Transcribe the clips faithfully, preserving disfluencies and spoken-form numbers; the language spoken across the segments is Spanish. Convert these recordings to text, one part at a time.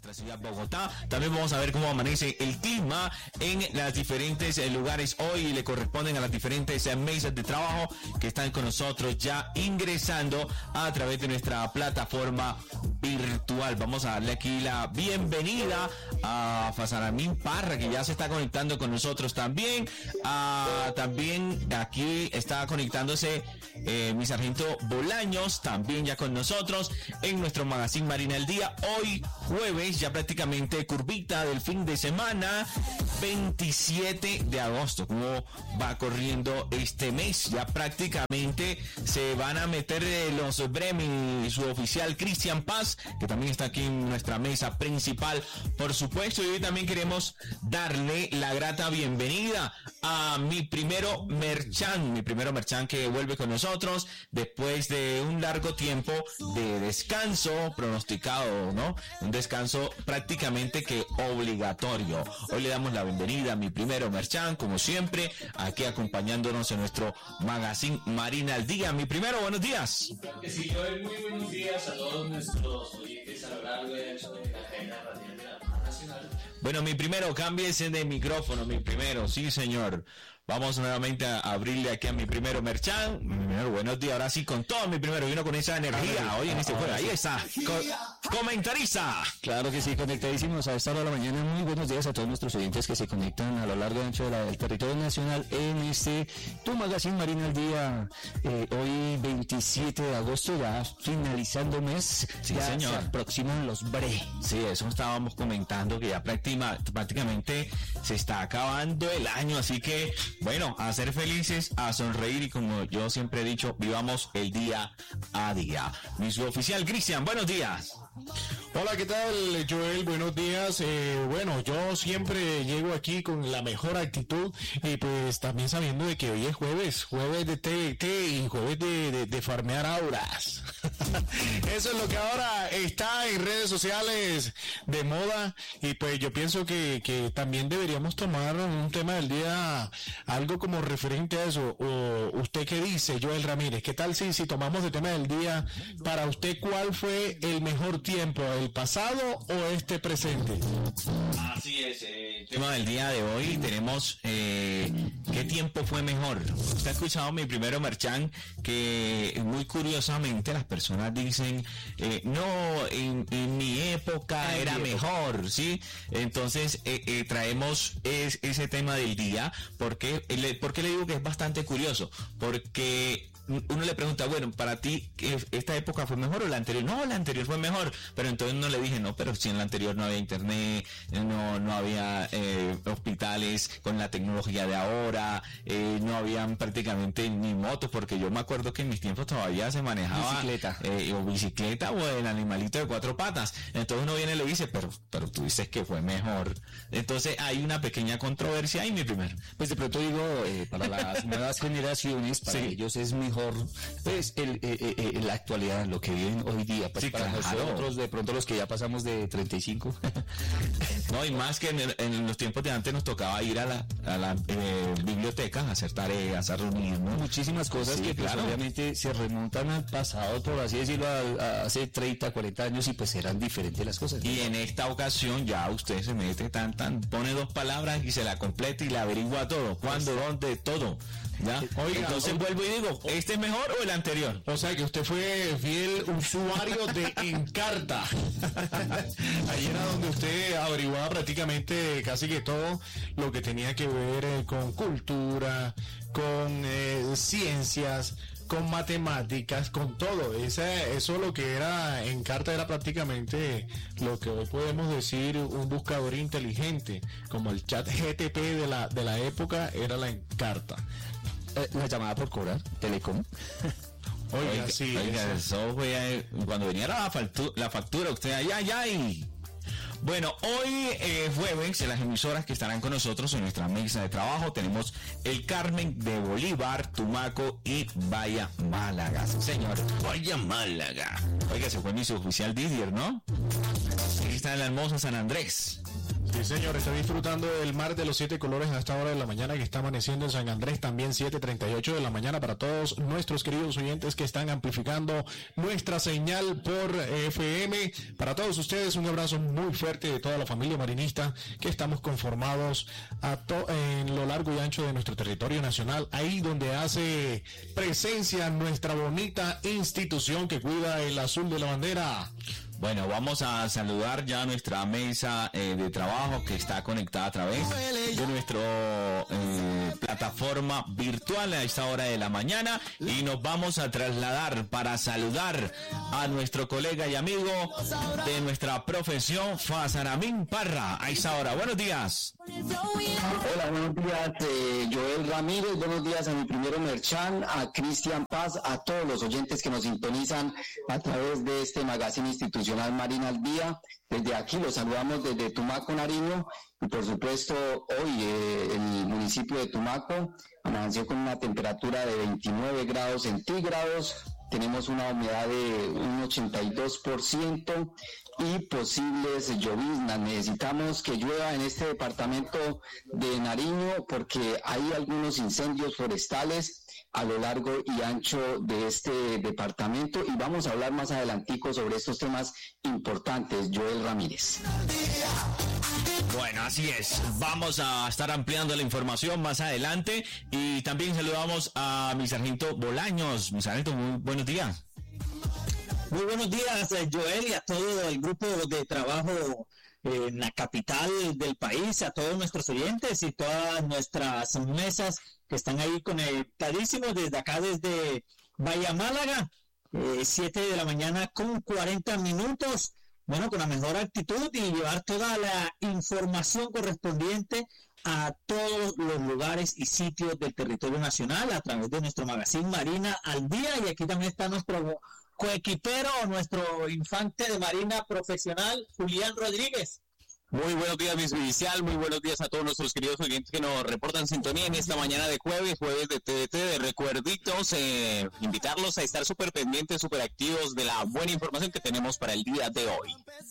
nuestra ciudad Bogotá. También vamos a ver cómo amanece el clima en los diferentes eh, lugares hoy le corresponden a las diferentes eh, mesas de trabajo que están con nosotros ya ingresando a través de nuestra plataforma virtual. Vamos a darle aquí la bienvenida a Fasaramín Parra, que ya se está conectando con nosotros también. Ah, también aquí está conectándose eh, mi sargento Bolaños, también ya con nosotros en nuestro magazine Marina al Día. Hoy jueves, ya prácticamente curvita del fin de semana, veintisiete de agosto. Cómo va corriendo este mes, ya prácticamente se van a meter eh, los Bremi, su oficial Cristian Paz, que también está aquí en nuestra mesa principal, por supuesto. Y hoy también queremos darle la grata bienvenida a mi primero Merchan, mi primero Merchan que vuelve con nosotros después de un largo tiempo de descanso pronosticado, ¿no? Un descanso prácticamente que obligatorio. Hoy le damos la bienvenida a mi primero Merchan, como siempre, aquí acompañándonos en nuestro magazine Marina al Día. Mi primero, buenos días. Claro que sí, Joel, muy buenos días a todos nuestros oyentes a lo largo y ancho de la cadena radial de la Mar Nacional. Bueno, mi primero, cámbiese de micrófono, mi primero, sí señor. Vamos nuevamente a abrirle aquí a mi primero Merchan. Mi primero, buenos días, ahora sí con todo mi primero, vino con esa energía hoy en este juego. Ahí está, Co- comentariza. Claro que sí, conectadísimos a esta hora de la mañana. Muy buenos días a todos nuestros oyentes que se conectan a lo largo y ancho de la, del territorio nacional en este Tu Magazine Marina al Día. Eh, hoy veintisiete de agosto, ya finalizando mes, Sí, ya señor. se aproximan los bre. Sí, eso estábamos comentando, que ya práctima- prácticamente se está acabando el año, así que, bueno, a ser felices, a sonreír y como yo siempre he dicho, vivamos el día a día. Mi suboficial Cristian, buenos días. Hola, ¿qué tal, Joel? Buenos días. Eh, bueno, yo siempre llego aquí con la mejor actitud y pues también sabiendo de que hoy es jueves, jueves de T T y jueves de, de, de farmear auras. Eso es lo que ahora está en redes sociales de moda y pues yo pienso que, que también deberíamos tomar un tema del día, algo como referente a eso. O ¿usted qué dice, Joel Ramírez? ¿Qué tal si, si tomamos el tema del día? Para usted, ¿cuál fue el mejor tiempo, el pasado o este presente? Así es, eh, el tema del día de hoy tenemos eh, ¿qué tiempo fue mejor? Usted ha escuchado mi primero Merchan, que muy curiosamente las personas dicen eh, no, en, en mi época En era mi mejor, ¿sí? Entonces eh, eh, traemos es, ese tema del día, porque le, ¿por qué le digo que es bastante curioso? Porque uno le pregunta, bueno, para ti, ¿esta época fue mejor o la anterior? No, la anterior fue mejor, pero entonces no le dije, no, pero si en la anterior no había internet, no, no había eh, hospitales con la tecnología de ahora, eh, no habían prácticamente ni motos, porque yo me acuerdo que en mis tiempos todavía se manejaba Bicicleta. eh, o bicicleta o el animalito de cuatro patas. Entonces uno viene y le dice, pero, pero tú dices que fue mejor. Entonces hay una pequeña controversia ahí, mi primer. Pues de pronto digo, eh, para las nuevas generaciones, para Sí. ellos es mejor, pues, el, eh, eh, eh, la actualidad, lo que viven hoy día. Pues Sí, para claro. nosotros, de pronto los que ya pasamos de treinta y cinco. No, y más que en, el- en los tiempos de antes nos tocaba ir a la, a la eh, biblioteca a hacer tareas, a reunirnos. Muchísimas cosas Sí, que pues, claro. obviamente se remontan al pasado, por así decirlo, a, a hace treinta, cuarenta años y pues eran diferentes las cosas. Y en esta ocasión ya usted se mete tan, tan, pone dos palabras y se la completa y la averigua todo. ¿Cuándo? ¿Dónde? Todo. ¿Ya? Oiga, Entonces o- vuelvo y digo, ¿este es mejor o el anterior? O sea que usted fue fiel usuario de Encarta. Ahí era donde usted averiguaba prácticamente casi que todo lo que tenía que ver eh, con cultura, con eh, ciencias, con matemáticas, con todo. Ese, eso lo que era Encarta era prácticamente lo que hoy podemos decir un buscador inteligente, como el chat G T P de la, de la época era la Encarta. Eh, la llamada por cobrar, Telecom. Oiga, Oiga, sí, oiga, eso. eso fue eh, cuando venía la factura, la factura usted, ay, ay, ay. Bueno, hoy eh, jueves, en las emisoras que estarán con nosotros en nuestra mesa de trabajo, tenemos el Carmen de Bolívar, Tumaco y Vaya Málaga. Sí, señor, Vaya Málaga. Oiga, se fue mi suboficial Didier, ¿no? Aquí está en la hermosa San Andrés. Sí, señor, está disfrutando del mar de los siete colores a esta hora de la mañana que está amaneciendo en San Andrés, también siete treinta y ocho de la mañana para todos nuestros queridos oyentes que están amplificando nuestra señal por F M. Para todos ustedes, un abrazo muy fuerte de toda la familia marinista que estamos conformados a to- en lo largo y ancho de nuestro territorio nacional, ahí donde hace presencia nuestra bonita institución que cuida el azul de la bandera. Bueno, vamos a saludar ya a nuestra mesa eh, de trabajo que está conectada a través de nuestra eh, plataforma virtual a esta hora de la mañana y nos vamos a trasladar para saludar a nuestro colega y amigo de nuestra profesión, Fasanamín Parra, a esta hora. Buenos días. Hola, buenos días, eh, Joel Ramírez, buenos días a mi primero Merchan, a Cristian Paz, a todos los oyentes que nos sintonizan a través de este magazine institucional Marina al Día. Desde aquí los saludamos desde Tumaco, Nariño, y por supuesto hoy eh, el municipio de Tumaco amaneció con una temperatura de veintinueve grados centígrados, tenemos una humedad de un ochenta y dos por ciento y posibles lloviznas. Necesitamos que llueva en este departamento de Nariño porque hay algunos incendios forestales a lo largo y ancho de este departamento y vamos a hablar más adelantico sobre estos temas importantes. Joel Ramírez. Bueno, así es. Vamos a estar ampliando la información más adelante y también saludamos a mi sargento Bolaños. Mi sargento, muy buenos días. Muy buenos días, Joel, y a todo el grupo de trabajo en la capital del país, a todos nuestros oyentes y todas nuestras mesas que están ahí conectadísimos desde acá, desde Bahía Málaga, eh, siete de la mañana con cuarenta minutos, bueno, con la mejor actitud y llevar toda la información correspondiente a todos los lugares y sitios del territorio nacional a través de nuestro magazine Marina al Día. Y aquí también está nuestro coequipero, nuestro infante de Marina profesional, Julián Rodríguez. Muy buenos días, Miss Judicial, muy buenos días a todos nuestros queridos oyentes que nos reportan sintonía en esta mañana de jueves, jueves de T D T, de recuerditos, eh, invitarlos a estar súper pendientes, súper activos de la buena información que tenemos para el día de hoy.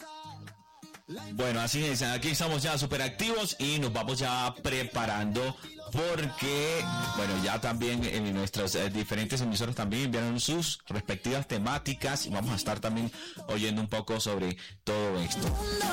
Bueno, así es, aquí estamos ya súper activos y nos vamos ya preparando porque, bueno, ya también en nuestras eh, diferentes emisoras también enviaron sus respectivas temáticas y vamos a estar también oyendo un poco sobre todo esto.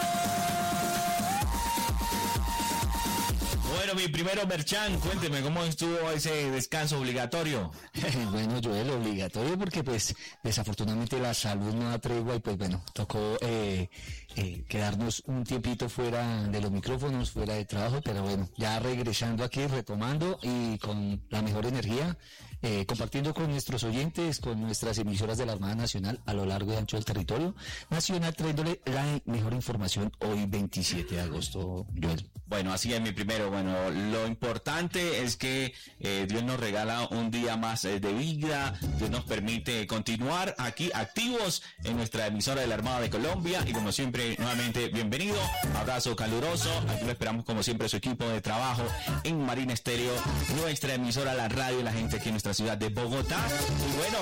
Bueno, mi primero Merchan, cuénteme cómo estuvo ese descanso obligatorio. Bueno, Joel, obligatorio porque pues desafortunadamente la salud no da tregua y pues bueno, tocó eh, eh, quedarnos un tiempito fuera de los micrófonos, fuera de trabajo, pero bueno, ya regresando aquí, retomando y con la mejor energía, eh, compartiendo con nuestros oyentes, con nuestras emisoras de la Armada Nacional a lo largo y ancho del territorio nacional, trayéndole la mejor información hoy veintisiete de agosto, Joel. Bueno, así es mi primero. Bueno, lo importante es que eh, Dios nos regala un día más eh, de vida, Dios nos permite continuar aquí activos en nuestra emisora de la Armada de Colombia y como siempre, nuevamente, bienvenido, abrazo caluroso, aquí lo esperamos como siempre su equipo de trabajo en Marina Estéreo, nuestra emisora, la radio y la gente aquí en nuestra ciudad de Bogotá. Y bueno,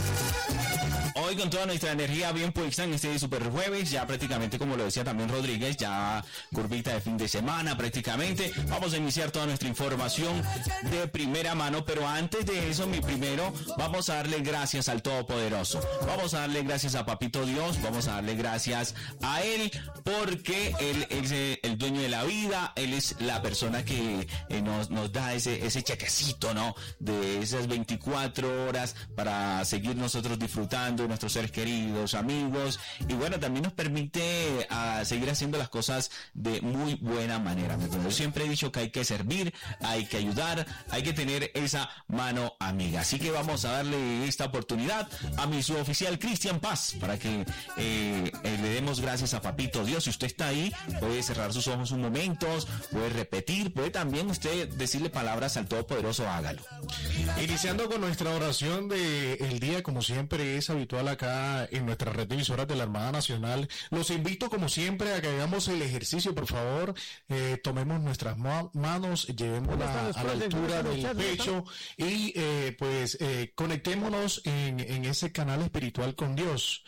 hoy, hoy con toda nuestra energía bien puesta en este super jueves, ya prácticamente como lo decía también Rodríguez, ya curvita de fin de semana prácticamente, vamos a iniciar toda nuestra información de primera mano, pero antes de eso, mi primero, vamos a darle gracias al Todopoderoso, vamos a darle gracias a Papito Dios, vamos a darle gracias a Él, porque Él es el dueño de la vida, Él es la persona que eh, nos, nos da ese, ese chequecito, ¿no? De esas veinticuatro horas para seguir nosotros disfrutando de nuestros seres queridos, amigos, y bueno, también nos permite uh, seguir haciendo las cosas de muy buena manera. Yo siempre he dicho que hay que servir, hay que ayudar, hay que tener esa mano amiga. Así que vamos a darle esta oportunidad a mi suboficial Cristian Paz para que eh, eh, le demos gracias a Papito Dios. Si usted está ahí, puede cerrar sus ojos un momento, puede repetir, puede también usted decirle palabras al Todopoderoso, hágalo. Iniciando con nuestra oración de el día, como siempre es habitual acá en nuestra red de emisoras de la Armada Nacional, los invito como siempre a que hagamos el ejercicio, por favor, eh, tomemos nuestras ma- manos, llevémosla a la altura del pecho y eh, pues eh, conectémonos en, en ese canal espiritual con Dios.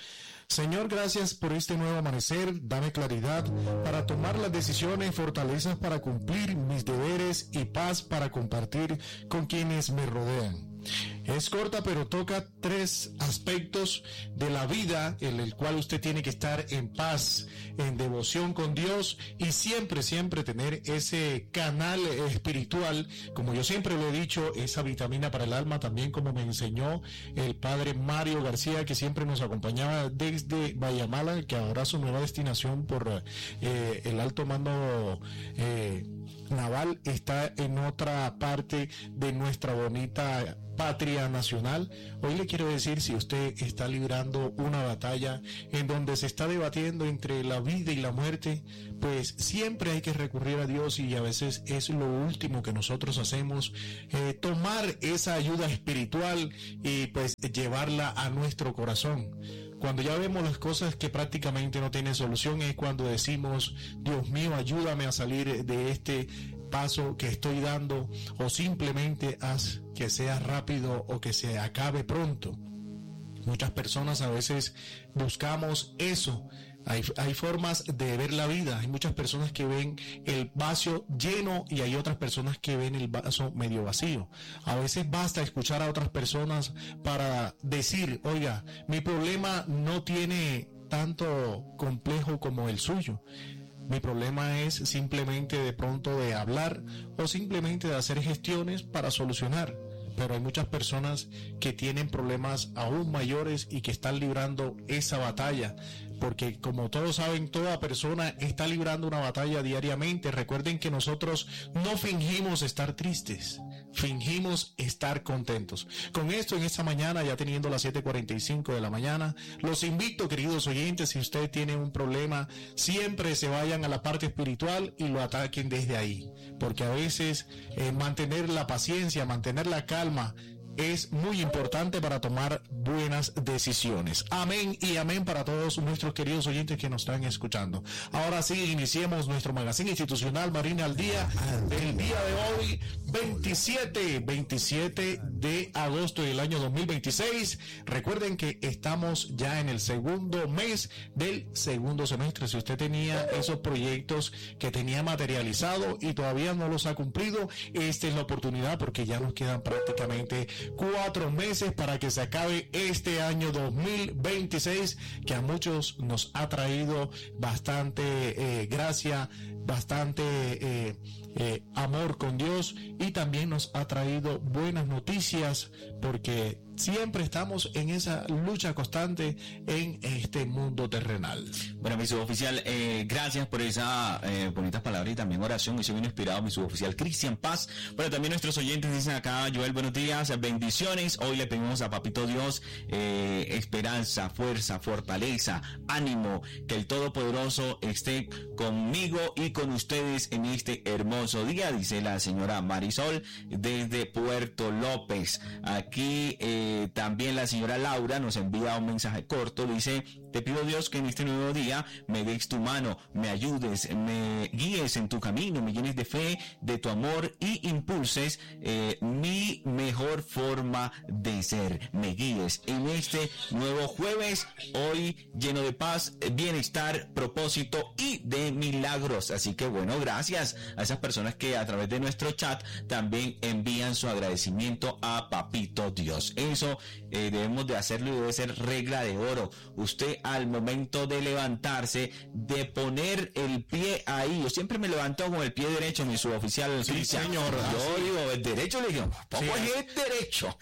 Señor, gracias por este nuevo amanecer, dame claridad para tomar las decisiones, fortalezas para cumplir mis deberes y paz para compartir con quienes me rodean. Es corta, pero toca tres aspectos de la vida en el cual usted tiene que estar en paz, en devoción con Dios y siempre, siempre tener ese canal espiritual, como yo siempre lo he dicho, esa vitamina para el alma, también como me enseñó el padre Mario García, que siempre nos acompañaba desde Guayamala, que ahora su nueva destinación por eh, el alto mando eh, naval está en otra parte de nuestra bonita patria nacional. Hoy le quiero decir, si usted está librando una batalla en donde se está debatiendo entre la vida y la muerte, pues siempre hay que recurrir a Dios, y a veces es lo último que nosotros hacemos, eh, tomar esa ayuda espiritual y pues llevarla a nuestro corazón. Cuando ya vemos las cosas que prácticamente no tienen solución, es cuando decimos: Dios mío, ayúdame a salir de este paso que estoy dando, o simplemente haz que sea rápido o que se acabe pronto. Muchas personas a veces buscamos eso. Hay, hay formas de ver la vida. Hay muchas personas que ven el vaso lleno y hay otras personas que ven el vaso medio vacío. A veces basta escuchar a otras personas para decir: oiga, mi problema no tiene tanto complejo como el suyo. Mi problema es simplemente de pronto de hablar o simplemente de hacer gestiones para solucionar. Pero hay muchas personas que tienen problemas aún mayores y que están librando esa batalla, porque como todos saben, toda persona está librando una batalla diariamente. Recuerden que nosotros no fingimos estar tristes, fingimos estar contentos. Con esto, en esta mañana, ya teniendo las siete cuarenta y cinco de la mañana, los invito, queridos oyentes, si usted tiene un problema, siempre se vayan a la parte espiritual y lo ataquen desde ahí, porque a veces eh, mantener la paciencia, mantener la calma, es muy importante para tomar buenas decisiones. Amén y amén para todos nuestros queridos oyentes que nos están escuchando. Ahora sí, iniciemos nuestro magazine institucional Marina al Día del día de hoy, veintisiete, veintisiete de agosto del año dos mil veintiséis. Recuerden que estamos ya en el segundo mes del segundo semestre. Si usted tenía esos proyectos que tenía materializado y todavía no los ha cumplido, esta es la oportunidad, porque ya nos quedan prácticamente cuatro meses para que se acabe este año dos mil veintiséis, que a muchos nos ha traído bastante eh, gracia, bastante eh, eh, amor con Dios, y también nos ha traído buenas noticias, porque siempre estamos en esa lucha constante en este mundo terrenal. Bueno, mi suboficial, eh, gracias por esa eh, bonitas palabras y también oración. Hoy se vino inspirado mi suboficial Cristian Paz. Bueno, también nuestros oyentes dicen acá: Joel, buenos días, bendiciones. Hoy le pedimos a Papito Dios eh, esperanza, fuerza, fortaleza, ánimo, que el Todopoderoso esté conmigo y con ustedes en este hermoso día, dice la señora Marisol desde Puerto López. Aquí eh, también la señora Laura nos envía un mensaje corto, dice: te pido, Dios, que en este nuevo día me des tu mano, me ayudes, me guíes en tu camino, me llenes de fe, de tu amor y impulses eh, mi mejor forma de ser. Me guíes en este nuevo jueves, hoy lleno de paz, bienestar, propósito y de milagros. Así que bueno, gracias a esas personas que a través de nuestro chat también envían su agradecimiento a Papito Dios. Eso eh, debemos de hacerlo y debe ser regla de oro. Usted, al momento de levantarse, de poner el pie ahí, yo siempre me levanto con el pie derecho, mi suboficial. Sí, señor. Yo digo, el derecho, le digo, ¿cómo Sí. es el derecho?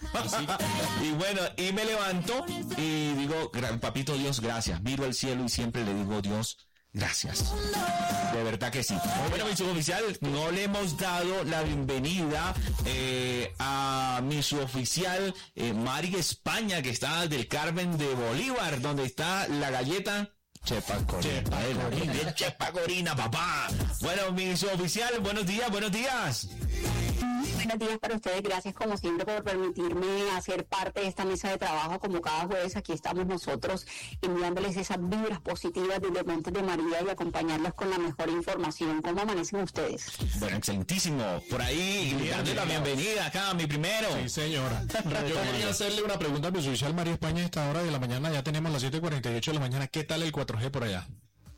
Y bueno, y me levanto y digo: Papito Dios, gracias. Miro al cielo y siempre le digo: Dios, gracias. De verdad que sí. Bueno, mi suboficial, no le hemos dado la bienvenida eh, a mi suboficial eh, Mari España, que está del Carmen de Bolívar, donde está la galleta Chepa Corina. Chepa Corina, Chepa Corina, papá. Bueno, mi suboficial, buenos días, buenos días. Buenos días para ustedes, gracias como siempre por permitirme hacer parte de esta mesa de trabajo. Como cada jueves aquí estamos nosotros enviándoles esas vibras positivas desde Montes de María y acompañarlos con la mejor información. ¿Cómo amanecen ustedes? Bueno, excelentísimo. Por ahí, dando la bienvenida acá, mi primero. Sí, señora. Yo quería hacerle una pregunta a mi oficial María España a esta hora de la mañana. Ya tenemos las siete cuarenta y ocho de la mañana. ¿Qué tal el cuatro G por allá?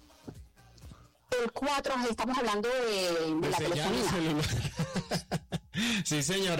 El cuatro G, estamos hablando de, de, de la telefonía. Sí, señora.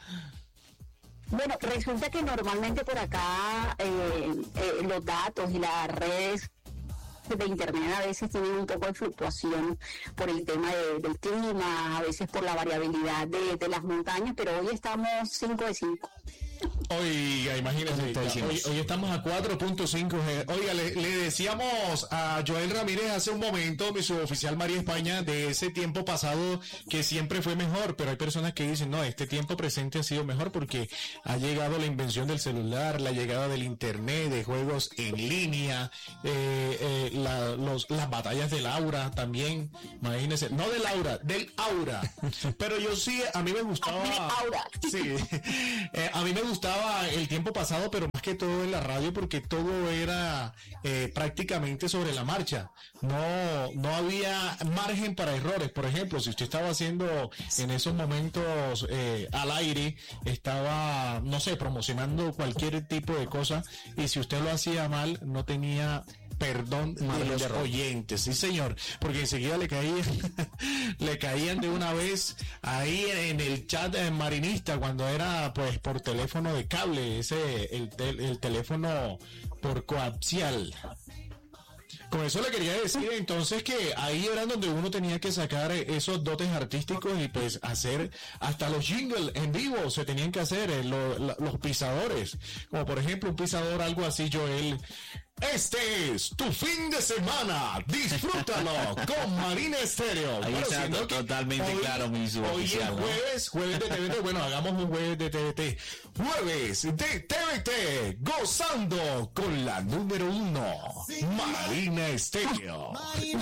Bueno, resulta que normalmente por acá eh, eh, los datos y las redes de internet a veces tienen un poco de fluctuación por el tema de, del clima, a veces por la variabilidad de, de las montañas, pero hoy estamos cinco de cinco. Oiga, imagínense, hoy, hoy estamos a cuatro punto cinco G. Oiga, le, le decíamos a Joel Ramírez hace un momento, mi suboficial María España, de ese tiempo pasado que siempre fue mejor, pero hay personas que dicen, no, este tiempo presente ha sido mejor porque ha llegado la invención del celular, la llegada del internet, de juegos en línea, eh, eh, la, los, las batallas del aura también, imagínense, no del aura, del aura, pero yo sí, a mí me gustaba, sí, eh, a mí me gustaba el tiempo pasado, pero más que todo en la radio, porque todo era eh, prácticamente sobre la marcha. No, no había margen para errores. Por ejemplo, si usted estaba haciendo en esos momentos eh, al aire, estaba, no sé, promocionando cualquier tipo de cosa, y si usted lo hacía mal, no tenía perdón de los oyentes, sí señor, porque enseguida le caían le caían de una vez ahí en el chat de marinista cuando era pues por teléfono de cable, ese el, tel, el teléfono por coaxial. Con eso le quería decir entonces que ahí era donde uno tenía que sacar esos dotes artísticos y pues hacer hasta los jingles en vivo se tenían que hacer, eh, lo, lo, los pisadores, como por ejemplo un pisador, algo así, Joel. Este es tu fin de semana, disfrútalo con Marina Estéreo. Ahí bueno, está to- totalmente hoy, claro mi suboficial. Hoy es jueves, jueves de T V T, bueno, hagamos un jueves de T V T. Jueves de T V T, gozando con la número uno, Marina Estéreo.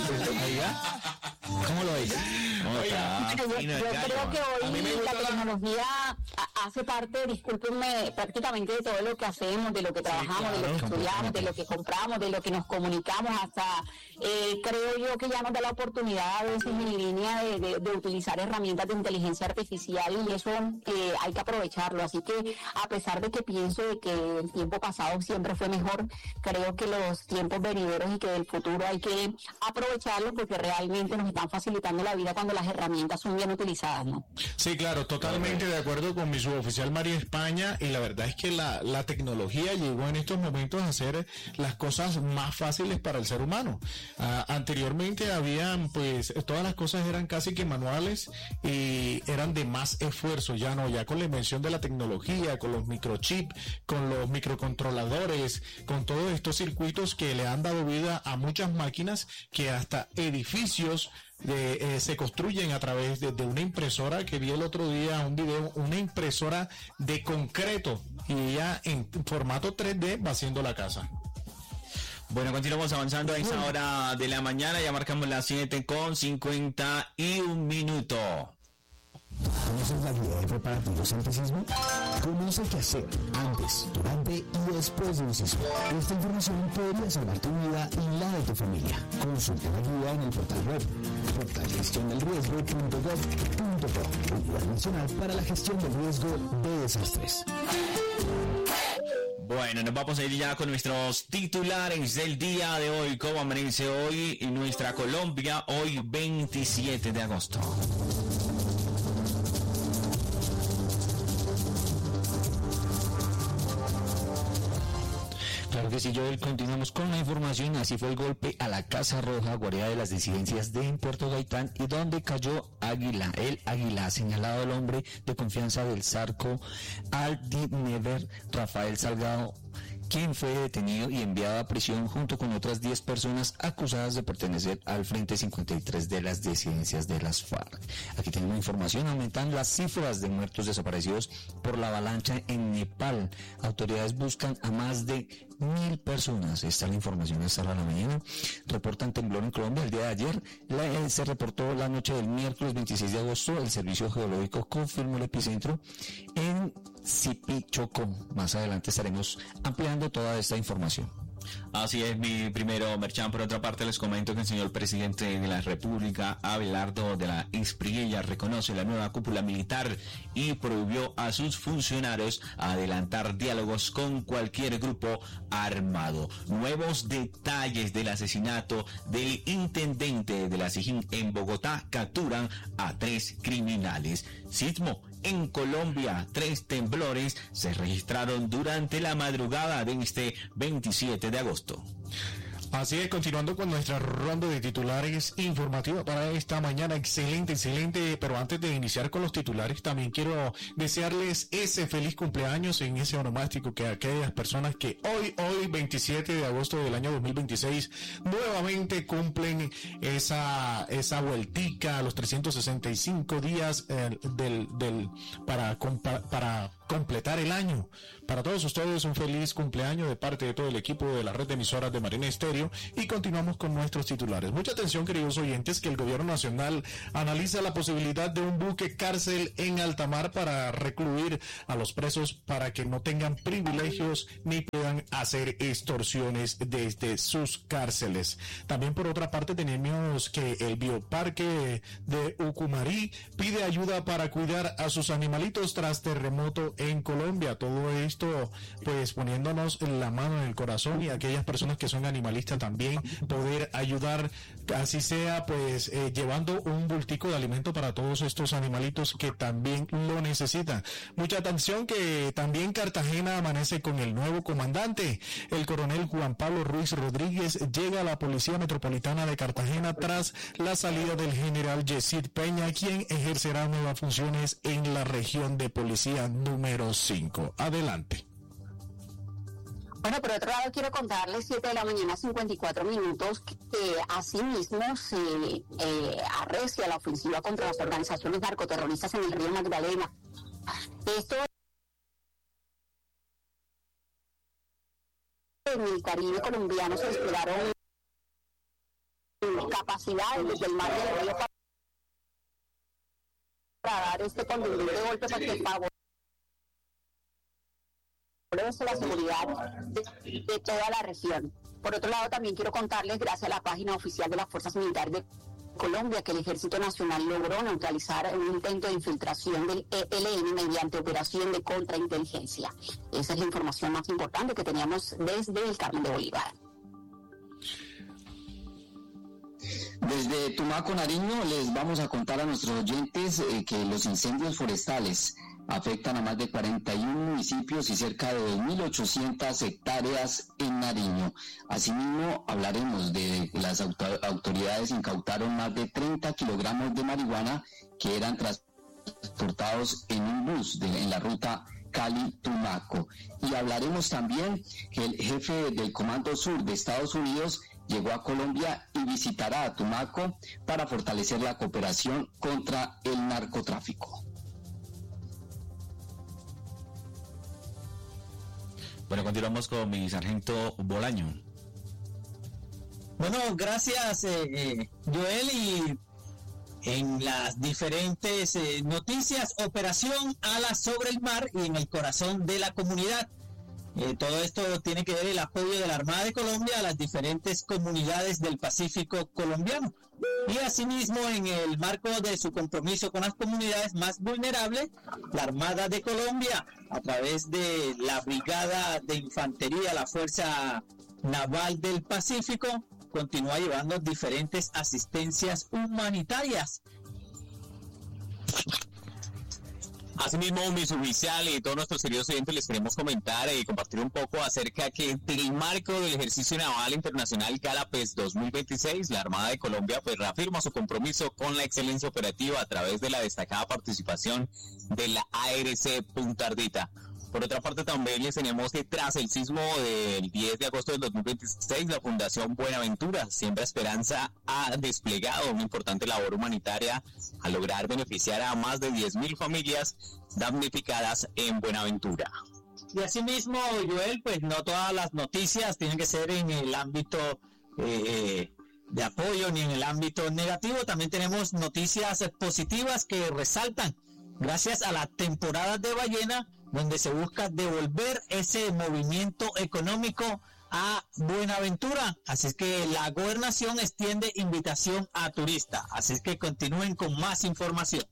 ¿Cómo lo ves? Oiga, yo, yo creo que hoy la tecnología hace parte, discúlpenme, prácticamente de todo lo que hacemos, de lo que trabajamos, sí, claro, de lo que estudiamos, de lo que compramos, de lo que nos comunicamos, hasta eh, creo yo que ya nos da la oportunidad a veces en línea de, de, de utilizar herramientas de inteligencia artificial, y eso eh, hay que aprovecharlo. Así que a pesar de que pienso de que el tiempo pasado siempre fue mejor, creo que los tiempos venideros y que del futuro hay que aprovecharlos porque realmente nos están facilitando la vida cuando las herramientas son bien utilizadas, ¿no? Sí, claro, totalmente de acuerdo con mi suboficial María España, y la verdad es que la, la tecnología llegó en estos momentos a hacer las cosas más fáciles para el ser humano. Uh, anteriormente habían, pues, todas las cosas eran casi que manuales y eran de más esfuerzo, ya no, ya con la invención de la tecnología, con los microchips, con los microcontroladores, con todos estos circuitos que le han dado vida a muchas máquinas, que hasta edificios De, eh, se construyen a través de, de una impresora, que vi el otro día un video, una impresora de concreto, y ya en formato tres D va haciendo la casa. Bueno, continuamos avanzando a esta hora de la mañana, ya marcamos las siete con cincuenta y un minuto. ¿Conoces la guía de preparativos ante sismo? Conoce qué hacer antes, durante y después de un sismo. Esta información podría salvar tu vida y la de tu familia. Consulta la guía en el portal web portal gestión del riesgo punto gov punto co, Unidad Nacional para la Gestión del Riesgo de Desastres. Bueno, nos vamos a ir ya con nuestros titulares del día de hoy. ¿Cómo amanece hoy en nuestra Colombia? Hoy veintisiete de agosto. Claro que sí, Joel, continuamos con la información. Así fue el golpe a la Casa Roja, guarida de las disidencias de Puerto Gaitán, y donde cayó Águila, el Águila, señalado el hombre de confianza del Zarco Al-Dinever, Rafael Salgado, quien fue detenido y enviado a prisión junto con otras diez personas acusadas de pertenecer al Frente cincuenta y tres de las disidencias de las FARC. Aquí tenemos información: aumentan las cifras de muertos desaparecidos por la avalancha en Nepal. Autoridades buscan a más de mil personas. Está la información esta hora de la mañana. Reportan temblor en Colombia. El día de ayer la, eh, se reportó la noche del miércoles veintiséis de agosto. El Servicio Geológico confirmó el epicentro en Zipichocó. Más adelante estaremos ampliando toda esta información. Así es, mi primero Merchan. Por otra parte, les comento que el señor presidente de la República, Abelardo de la Espriella, reconoce la nueva cúpula militar y prohibió a sus funcionarios adelantar diálogos con cualquier grupo armado. Nuevos detalles del asesinato del intendente de la SIJIN en Bogotá capturan a tres criminales. Sismo en Colombia, tres temblores se registraron durante la madrugada de este veintisiete de agosto. Así es, continuando con nuestra ronda de titulares informativa para esta mañana, excelente, excelente, pero antes de iniciar con los titulares, también quiero desearles ese feliz cumpleaños en ese onomástico que aquellas personas que hoy, hoy, veintisiete de agosto del año dos mil veintiséis, nuevamente cumplen esa, esa vueltica a los trescientos sesenta y cinco días eh, del, del, para, para, para completar el año. Para todos ustedes un feliz cumpleaños de parte de todo el equipo de la red de emisoras de Marina Estéreo, y continuamos con nuestros titulares. Mucha atención, queridos oyentes, que el gobierno nacional analiza la posibilidad de un buque cárcel en alta mar para recluir a los presos para que no tengan privilegios ni puedan hacer extorsiones desde sus cárceles. También por otra parte tenemos que el bioparque de Ucumarí pide ayuda para cuidar a sus animalitos tras terremoto en Colombia. Todo esto pues poniéndonos la mano en el corazón, y aquellas personas que son animalistas también poder ayudar, así sea pues eh, llevando un bultico de alimento para todos estos animalitos que también lo necesitan. Mucha atención, que también Cartagena amanece con el nuevo comandante. El coronel Juan Pablo Ruiz Rodríguez llega a la Policía Metropolitana de Cartagena tras la salida del general Yesid Peña, quien ejercerá nuevas funciones en la región de policía número cinco. Adelante. Bueno, por otro lado, quiero contarles, siete de la mañana, cincuenta y cuatro minutos, que eh, asimismo se eh, arrecia la ofensiva contra las organizaciones narcoterroristas en el río Magdalena. Esto en el Caribe colombiano se desplegaron capacidades desde el mar del río para dar este contundente golpe para que favorezca la seguridad de, de toda la región. Por otro lado, también quiero contarles, gracias a la página oficial de las Fuerzas Militares de Colombia, que el Ejército Nacional logró neutralizar un intento de infiltración del E L N mediante operación de contrainteligencia. Esa es la información más importante que teníamos desde el Carmen de Bolívar. Desde Tumaco, Nariño, les vamos a contar a nuestros oyentes eh, que los incendios forestales afectan a más de cuarenta y uno municipios y cerca de dos mil ochocientas hectáreas en Nariño. Asimismo, hablaremos de que las auto- autoridades incautaron más de treinta kilogramos de marihuana que eran transportados en un bus de, en la ruta Cali-Tumaco. Y hablaremos también que el jefe del Comando Sur de Estados Unidos llegó a Colombia y visitará a Tumaco para fortalecer la cooperación contra el narcotráfico. Bueno, continuamos con mi sargento Bolaño. Bueno, gracias eh, eh, Joel, y en las diferentes eh, noticias, operación Alas sobre el mar y en el corazón de la comunidad. Eh, todo esto tiene que ver el apoyo de la Armada de Colombia a las diferentes comunidades del Pacífico colombiano. Y asimismo, en el marco de su compromiso con las comunidades más vulnerables, la Armada de Colombia, a través de la Brigada de Infantería, la Fuerza Naval del Pacífico, continúa llevando diferentes asistencias humanitarias. Asimismo, mi suboficial y todos nuestros queridos oyentes les queremos comentar y compartir un poco acerca que del marco del Ejercicio Naval Internacional Calapes dos mil veintiséis, la Armada de Colombia pues reafirma su compromiso con la excelencia operativa a través de la destacada participación de la A R C Punta Ardita. Por otra parte, también les tenemos que tras el sismo del diez de agosto del dos mil veintiséis, la Fundación Buenaventura Siembra Esperanza ha desplegado una importante labor humanitaria al lograr beneficiar a más de diez mil familias damnificadas en Buenaventura. Y asimismo, Joel, pues no todas las noticias tienen que ser en el ámbito eh, de apoyo ni en el ámbito negativo. También tenemos noticias positivas que resaltan gracias a la temporada de ballena, donde se busca devolver ese movimiento económico a Buenaventura. Así es que la gobernación extiende invitación a turistas. Así es que continúen con más información.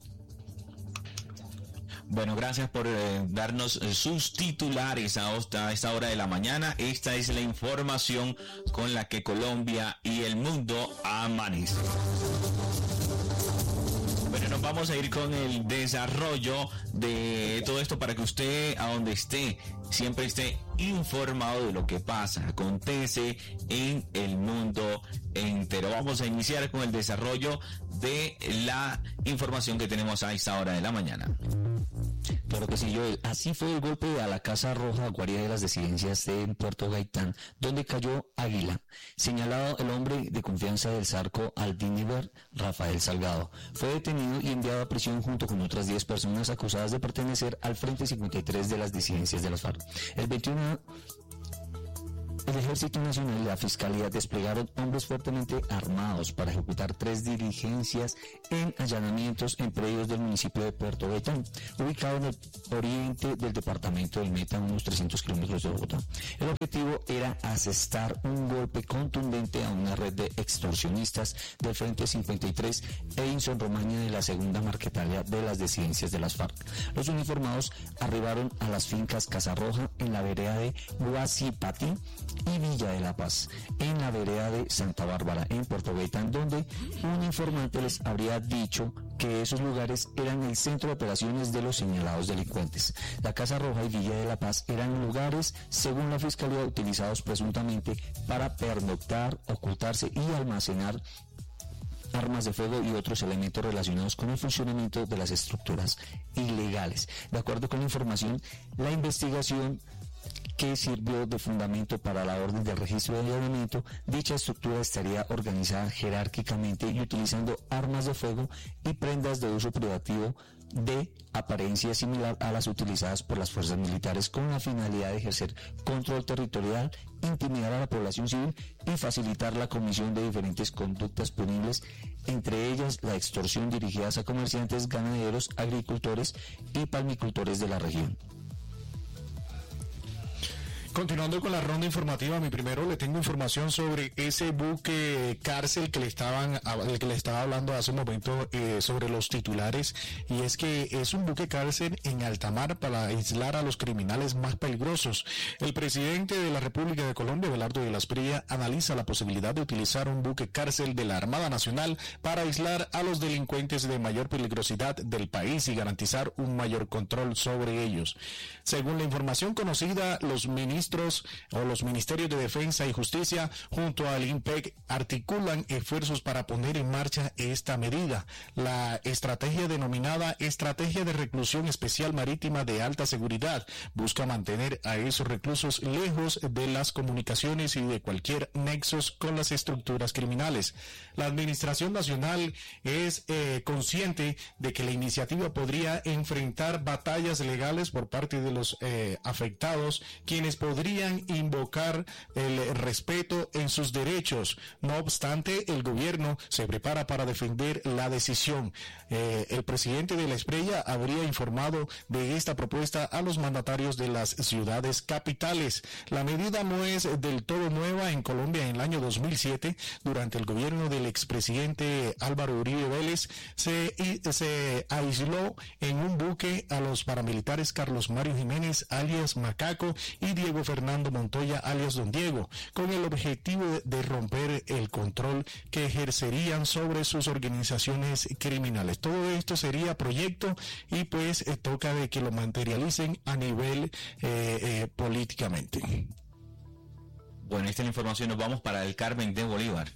Bueno, gracias por eh, darnos eh, sus titulares a esta, a esta hora de la mañana. Esta es la información con la que Colombia y el mundo amanece. Bueno, nos vamos a ir con el desarrollo de todo esto para que usted, a donde esté, siempre esté informado de lo que pasa, acontece en el mundo entero. Vamos a iniciar con el desarrollo de la información que tenemos a esta hora de la mañana. Claro que sí, Joel. Así fue el golpe a la Casa Roja, guarida de las disidencias en Puerto Gaitán, donde cayó Águila. Señalado el hombre de confianza del Zarco Aldíniver, Rafael Salgado. Fue detenido y enviado a prisión junto con otras diez personas acusadas de pertenecer al Frente cincuenta y tres de las disidencias de las FARC. El veintiuno El Ejército Nacional y la Fiscalía desplegaron hombres fuertemente armados para ejecutar tres diligencias en allanamientos en predios del municipio de Puerto Gaitán, ubicado en el oriente del departamento del Meta, a unos trescientos kilómetros de Bogotá. El objetivo era asestar un golpe contundente a una red de extorsionistas del Frente cincuenta y tres e Inson Romaña de la segunda Marquetalia de las disidencias de las FARC. Los uniformados arribaron a las fincas Casa Roja en la vereda de Guasipatí y Villa de la Paz, en la vereda de Santa Bárbara, en Puerto Gaitán, donde un informante les habría dicho que esos lugares eran el centro de operaciones de los señalados delincuentes. La Casa Roja y Villa de la Paz eran lugares, según la Fiscalía, utilizados presuntamente para pernoctar, ocultarse y almacenar armas de fuego y otros elementos relacionados con el funcionamiento de las estructuras ilegales. De acuerdo con la información, la investigación que sirvió de fundamento para la orden de registro de allanamiento, dicha estructura estaría organizada jerárquicamente y utilizando armas de fuego y prendas de uso privativo de apariencia similar a las utilizadas por las fuerzas militares, con la finalidad de ejercer control territorial, intimidar a la población civil y facilitar la comisión de diferentes conductas punibles, entre ellas la extorsión dirigidas a comerciantes, ganaderos, agricultores y palmicultores de la región. Continuando con la ronda informativa, mi primero le tengo información sobre ese buque cárcel que le estaban, del que le estaba hablando hace un momento eh, sobre los titulares, y es que es un buque cárcel en alta mar para aislar a los criminales más peligrosos. El presidente de la República de Colombia, Abelardo de la Espriella, analiza la posibilidad de utilizar un buque cárcel de la Armada Nacional para aislar a los delincuentes de mayor peligrosidad del país y garantizar un mayor control sobre ellos. Según la información conocida, los ministros o los ministerios de Defensa y Justicia junto al INPEC articulan esfuerzos para poner en marcha esta medida. La estrategia denominada Estrategia de Reclusión Especial Marítima de Alta Seguridad busca mantener a esos reclusos lejos de las comunicaciones y de cualquier nexos con las estructuras criminales. La Administración Nacional es eh, consciente de que la iniciativa podría enfrentar batallas legales por parte de los eh, afectados, quienes podrían invocar el respeto en sus derechos. No obstante, el gobierno se prepara para defender la decisión. Eh, el presidente de la Espriella habría informado de esta propuesta a los mandatarios de las ciudades capitales. La medida no es del todo nueva en Colombia. En el año dos mil siete, durante el gobierno del expresidente Álvaro Uribe Vélez, se, se aisló en un buque a los paramilitares Carlos Mario Jiménez, alias Macaco, y Diego Fernando Montoya, alias Don Diego, con el objetivo de romper el control que ejercerían sobre sus organizaciones criminales. Todo esto sería proyecto y pues eh, toca de que lo materialicen a nivel eh, eh, políticamente. Bueno, esta es la información. Nos vamos para el Carmen de Bolívar.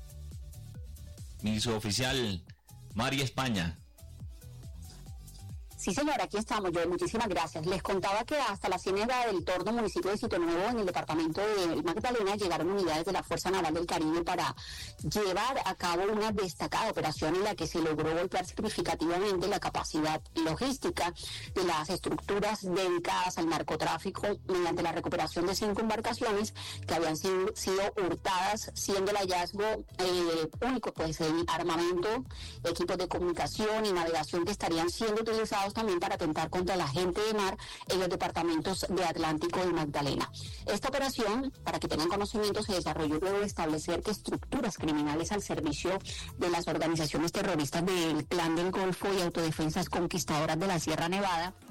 Mi suboficial María España. Sí, señora, aquí estamos, Joel, muchísimas gracias. Les contaba que hasta la Ciénaga del Torno, municipio de Sito Nuevo, en el departamento de Magdalena, llegaron unidades de la Fuerza Naval del Caribe para llevar a cabo una destacada operación en la que se logró golpear significativamente la capacidad logística de las estructuras dedicadas al narcotráfico mediante la recuperación de cinco embarcaciones que habían sido, sido hurtadas, siendo el hallazgo eh, único pues en armamento, equipos de comunicación y navegación que estarían siendo utilizados también para atentar contra la gente de mar en los departamentos de Atlántico y Magdalena. Esta operación, para que tengan conocimiento, se desarrolló luego de establecer que estructuras criminales al servicio de las organizaciones terroristas del Clan del Golfo y Autodefensas Conquistadoras de la Sierra Nevada